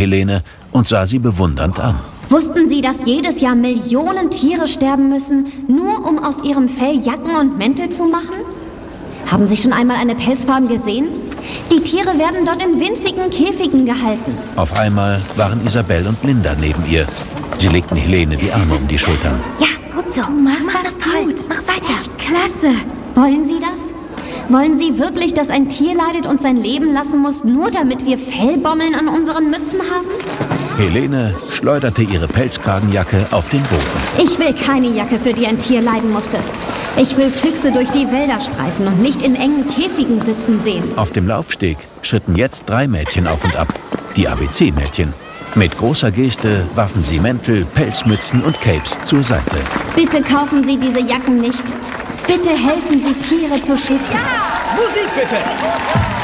Helene und sah sie bewundernd an. Wussten Sie, dass jedes Jahr Millionen Tiere sterben müssen, nur um aus ihrem Fell Jacken und Mäntel zu machen? Haben Sie schon einmal eine Pelzfarm gesehen? Die Tiere werden dort in winzigen Käfigen gehalten. Auf einmal waren Isabelle und Linda neben ihr. Sie legten Helene die Arme um die Schultern. Ja, gut so. Du machst das toll. Gut. Mach weiter. Echt klasse. Wollen Sie das? Wollen Sie wirklich, dass ein Tier leidet und sein Leben lassen muss, nur damit wir Fellbommeln an unseren Mützen haben? Helene schleuderte ihre Pelzkragenjacke auf den Boden. Ich will keine Jacke, für die ein Tier leiden musste. Ich will Füchse durch die Wälder streifen und nicht in engen Käfigen sitzen sehen. Auf dem Laufsteg schritten jetzt 3 Mädchen auf und ab. Die ABC-Mädchen. Mit großer Geste warfen sie Mäntel, Pelzmützen und Capes zur Seite. Bitte kaufen Sie diese Jacken nicht. Bitte helfen Sie, Tiere zu schützen. Musik bitte!